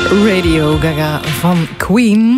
Radio Gaga van Queen.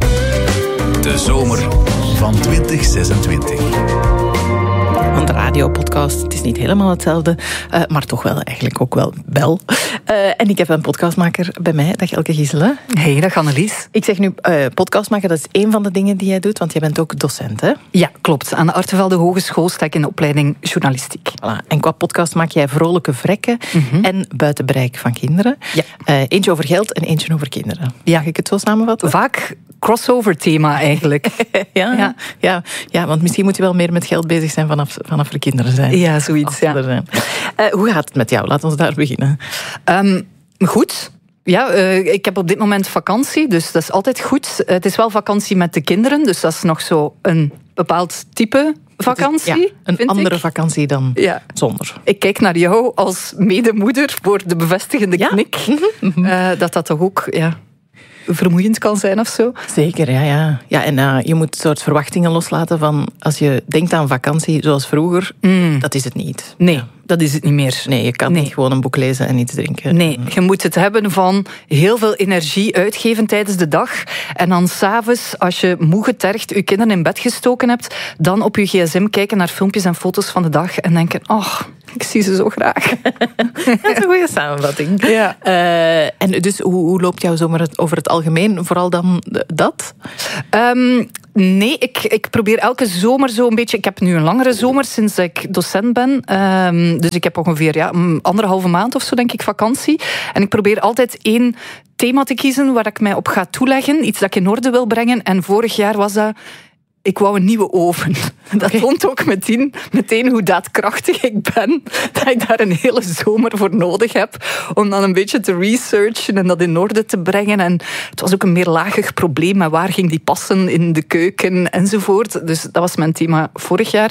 De zomer van 2026. Want de radiopodcast, het is niet helemaal hetzelfde, maar toch wel eigenlijk ook wel. En ik heb een podcastmaker bij mij. Dag Elke Gieselen. Hey, dag Annelies. Ik zeg nu, podcastmaker, dat is één van de dingen die jij doet, want jij bent ook docent, hè? Ja, klopt. Aan de Artevelde Hogeschool sta ik in de opleiding journalistiek. Voilà. En qua podcast maak jij vrolijke vrekken en buiten bereik van kinderen. Ja. Eentje over geld en eentje over kinderen. Ja. Mag ik het zo samenvatten? Vaak crossover thema eigenlijk. Ja, want misschien moet je wel meer met geld bezig zijn vanaf er kinderen zijn. Ja, zoiets. Ja. Hoe gaat het met jou? Laat ons daar beginnen. Goed. Ja, ik heb op dit moment vakantie, dus dat is altijd goed. Het is wel vakantie met de kinderen, dus dat is nog zo een bepaald type vakantie. Een andere vakantie dan zonder. Ik kijk naar jou als medemoeder voor de bevestigende knik. Dat toch ook vermoeiend kan zijn of zo. Zeker, ja. En je moet een soort verwachtingen loslaten van als je denkt aan vakantie zoals vroeger, dat is het niet. Nee, dat is het niet meer. Nee, je kan niet gewoon een boek lezen en iets drinken. Nee, je moet het hebben van heel veel energie uitgeven tijdens de dag. En dan 's avonds, als je moe getergd je kinderen in bed gestoken hebt, dan op je gsm kijken naar filmpjes en foto's van de dag en denken, ik zie ze zo graag. Dat is een goede samenvatting. Ja. En dus, hoe loopt jouw zomer over het algemeen? Vooral dan dat? Nee, ik probeer elke zomer zo een beetje... Ik heb nu een langere zomer sinds dat ik docent ben. Dus ik heb ongeveer 1,5 maand of zo, denk ik, vakantie. En ik probeer altijd 1 thema te kiezen waar ik mij op ga toeleggen. Iets dat ik in orde wil brengen. En vorig jaar was dat... Ik wou een nieuwe oven. Dat toont ook meteen hoe daadkrachtig ik ben. Dat ik daar een hele zomer voor nodig heb. Om dan een beetje te researchen en dat in orde te brengen. En het was ook een meerlagig probleem. Maar waar ging die passen in de keuken enzovoort. Dus dat was mijn thema vorig jaar.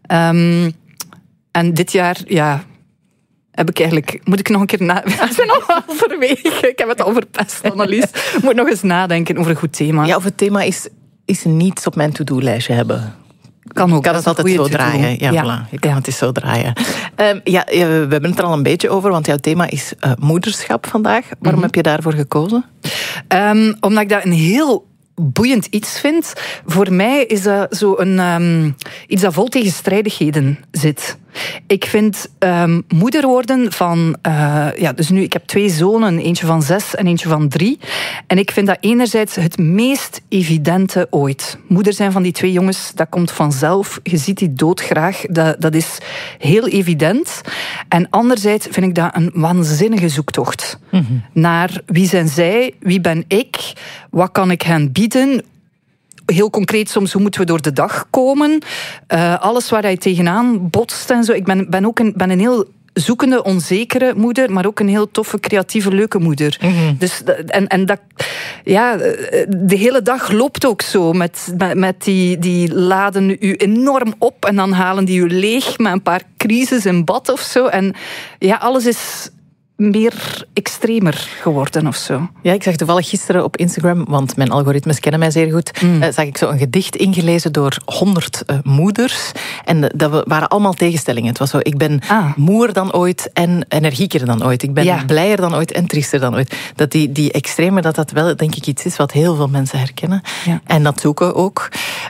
En dit jaar, heb ik eigenlijk... Moet ik nog een keer nadenken? Ik ben al halverwege. Ik heb het al verpest, Annelies. Ik moet nog eens nadenken over een goed thema. Ja, of het thema is niets op mijn to-do-lijstje hebben. Kan ook. Kan het altijd zo draaien. Ja. Voilà. Je kan het eens zo draaien. We hebben het er al een beetje over, want jouw thema is moederschap vandaag. Waarom heb je daarvoor gekozen? Omdat ik dat een heel boeiend iets vind. Voor mij is dat zo iets dat vol tegenstrijdigheden zit. Ik vind moeder worden van... dus nu, ik heb 2 zonen, eentje van 6 en eentje van 3. En ik vind dat enerzijds het meest evidente ooit. Moeder zijn van die 2 jongens, dat komt vanzelf. Je ziet die doodgraag. Dat is heel evident. En anderzijds vind ik dat een waanzinnige zoektocht. Naar wie zijn zij, wie ben ik, wat kan ik hen bieden... Heel concreet, soms hoe moeten we door de dag komen. Alles waar je tegenaan botst en zo. Ik ben een heel zoekende, onzekere moeder, maar ook een heel toffe, creatieve, leuke moeder. Dus, en dat, de hele dag loopt ook zo. Met die laden u enorm op en dan halen die u leeg met een paar crises in bad of zo. En alles is meer extremer geworden of zo. Ja, ik zag toevallig gisteren op Instagram, want mijn algoritmes kennen mij zeer goed, zag ik zo een gedicht ingelezen door 100 moeders. En dat waren allemaal tegenstellingen. Het was zo, ik ben moer dan ooit en energieker dan ooit. Ik ben blijer dan ooit en triester dan ooit. Dat die extreme, dat wel, denk ik, iets is wat heel veel mensen herkennen. Ja. En dat zoeken ook.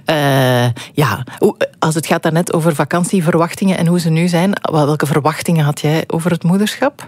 Als het gaat daarnet over vakantieverwachtingen en hoe ze nu zijn, welke verwachtingen had jij over het moederschap?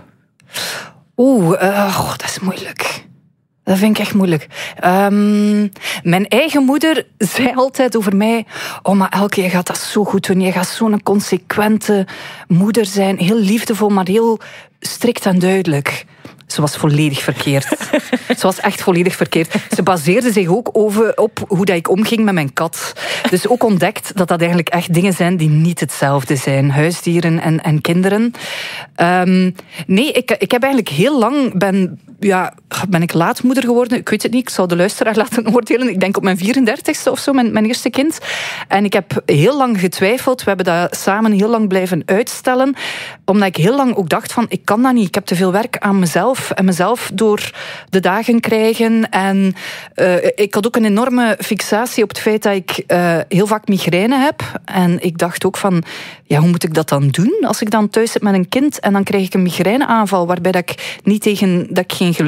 Dat is moeilijk. Dat vind ik echt moeilijk. Mijn eigen moeder zei altijd over mij... maar Elke, je gaat dat zo goed doen. Je gaat zo'n consequente moeder zijn. Heel liefdevol, maar heel strikt en duidelijk. Ze was volledig verkeerd. Ze was echt volledig verkeerd. Ze baseerde zich ook op hoe dat ik omging met mijn kat. Dus ook ontdekt dat eigenlijk echt dingen zijn die niet hetzelfde zijn. Huisdieren en kinderen. Nee, ik heb eigenlijk heel lang... Ben ik laatmoeder geworden? Ik weet het niet. Ik zal de luisteraar laten oordelen. Ik denk op mijn 34ste of zo, mijn eerste kind. En ik heb heel lang getwijfeld. We hebben dat samen heel lang blijven uitstellen. Omdat ik heel lang ook dacht van, ik kan dat niet. Ik heb te veel werk aan mezelf. En mezelf door de dagen krijgen. En ik had ook een enorme fixatie op het feit dat ik heel vaak migraine heb. En ik dacht ook van, hoe moet ik dat dan doen? Als ik dan thuis zit met een kind en dan krijg ik een migraineaanval waarbij dat ik geen geluid en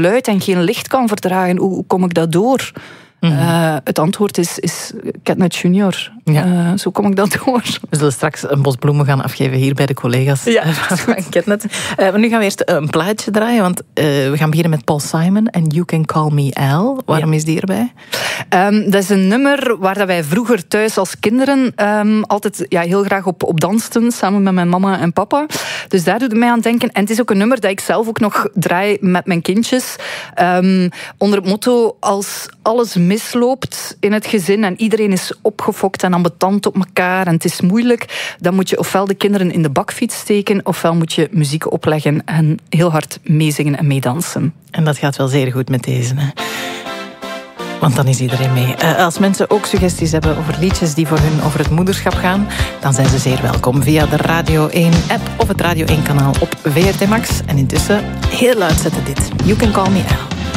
geen licht kan verdragen, hoe kom ik dat door? Het antwoord is Catnet Junior. Ja. Zo kom ik dat door. We zullen straks een bos bloemen gaan afgeven hier bij de collega's van Catnet. Maar nu gaan we eerst een plaatje draaien, want we gaan beginnen met Paul Simon en You Can Call Me Al. Waarom is die erbij? Dat is een nummer waar wij vroeger thuis als kinderen altijd heel graag op dansten, samen met mijn mama en papa. Dus daar doet het mij aan denken. En het is ook een nummer dat ik zelf ook nog draai met mijn kindjes. Onder het motto, als alles misloopt in het gezin en iedereen is opgefokt en ambetant op elkaar en het is moeilijk, dan moet je ofwel de kinderen in de bakfiets steken, ofwel moet je muziek opleggen en heel hard meezingen en meedansen. En dat gaat wel zeer goed met deze, hè? Want dan is iedereen mee. Als mensen ook suggesties hebben over liedjes die voor hun over het moederschap gaan, dan zijn ze zeer welkom via de Radio 1-app of het Radio 1-kanaal op VRT Max. En intussen heel luid zetten dit. You Can Call Me Al.